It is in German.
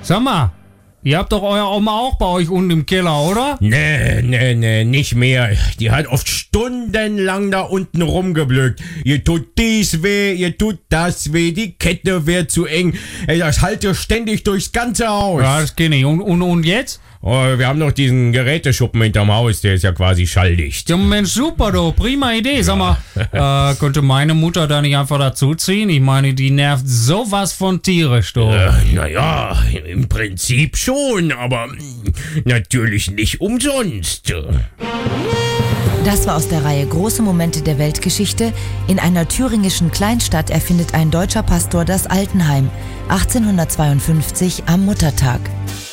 Sag mal, ihr habt doch euer Oma auch bei euch unten im Keller, oder? Nee, nicht mehr. Die hat oft stundenlang da unten rumgeblökt. Ihr tut dies weh, ihr tut das weh, die Kette wird zu eng. Ey, das halte ständig durchs ganze Haus. Ja, das kenne ich. Und jetzt? Oh, wir haben noch diesen Geräteschuppen hinterm Haus, der ist ja quasi schalldicht. Ja, Mensch, super, du. Prima Idee. Sag mal, könnte meine Mutter da nicht einfach dazuziehen? Ich meine, die nervt sowas von tierisch, du. Naja, im Prinzip schon, aber natürlich nicht umsonst. Das war aus der Reihe Große Momente der Weltgeschichte. In einer thüringischen Kleinstadt erfindet ein deutscher Pastor das Altenheim. 1852 am Muttertag.